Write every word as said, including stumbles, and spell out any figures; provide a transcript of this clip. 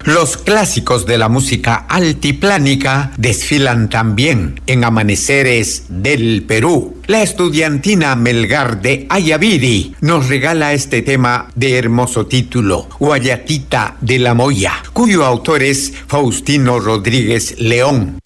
Los clásicos de la música altiplánica desfilan también en Amaneceres del Perú. La estudiantina Melgar de Ayaviri nos regala este tema de hermoso título, Guayatita de la Moya, cuyo autor es Faustino Rodríguez León.